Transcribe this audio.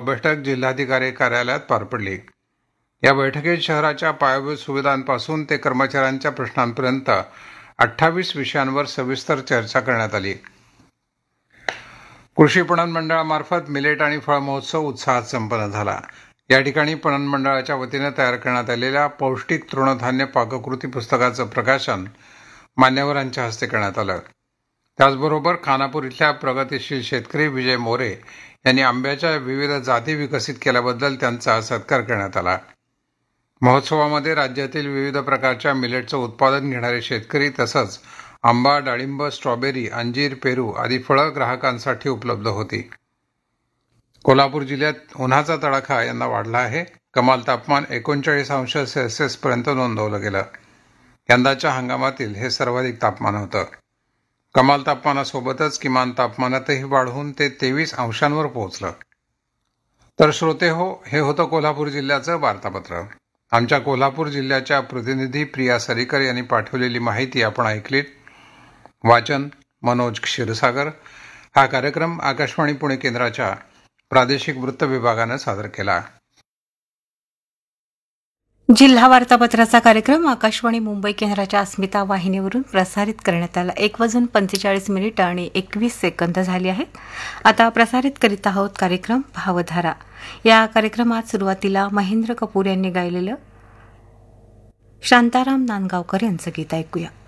बैठक जिल्हाधिकारी कार्यालयात पार पडली। या बैठकीत शहराच्या पायाभूत सुविधांपासून ते कर्मचाऱ्यांच्या प्रश्नांपर्यंत 28 विषयांवर सविस्तर चर्चा करण्यात आली। कृषी पणन मंडळामार्फत मिलेट आणि फळ महोत्सव उत्साहात संपन्न झाला। या ठिकाणी पणन मंडळाच्या वतीनं तयार करण्यात आलेल्या पौष्टिक तृणधान्य पाककृती पुस्तकाचं प्रकाशन मान्यवरांच्या हस्ते करण्यात आलं। त्याचबरोबर खानापूर इथल्या प्रगतिशील शेतकरी विजय मोरे यांनी आंब्याच्या विविध जाती विकसित केल्याबद्दल त्यांचा सत्कार करण्यात आला। महोत्सवामध्ये राज्यातील विविध प्रकारच्या मिलेटचं उत्पादन घेणारे शेतकरी तसंच आंबा, डाळिंब, स्ट्रॉबेरी, अंजीर, पेरू आदी फळं ग्राहकांसाठी उपलब्ध होती। कोल्हापूर जिल्ह्यात उन्हाचा तडाखा यंदा वाढला आहे। कमाल तापमान 39° पर्यंत नोंदवलं गेलं। यंदाच्या हंगामातील हे सर्वाधिक तापमान होतं। कमाल तापमानासोबतच किमान तापमानातही वाढ होऊन ते 23° पोहोचलं। तर श्रोते हो, हे होतं कोल्हापूर जिल्ह्याचं वार्तापत्र। आमच्या कोल्हापूर जिल्ह्याच्या प्रतिनिधी प्रिया सरीकर यांनी पाठवलेली माहिती आपण ऐकलीत। वाचन मनोज क्षीरसागर। हा कार्यक्रम आकाशवाणी पुणे केंद्राच्या प्रादेशिक वृत्त विभागानं सादर केला। जिल्हा वार्तापत्राचा कार्यक्रम आकाशवाणी मुंबई केंद्राच्या अस्मिता वाहिनीवरून प्रसारित करण्यात आला। 1:45 झाली आहेत। आता प्रसारित करीत आहोत कार्यक्रम भावधारा। या कार्यक्रमात सुरुवातीला महेंद्र कपूर यांनी गायलेलं शांताराम नांदगावकर यांचं गीत ऐकूया।